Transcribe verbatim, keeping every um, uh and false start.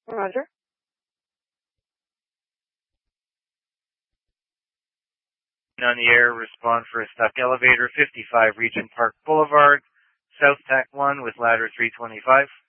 Roger. On the air, respond for a stuck elevator, fifty-five Regent Park Boulevard, South Tack one with ladder three twenty-five.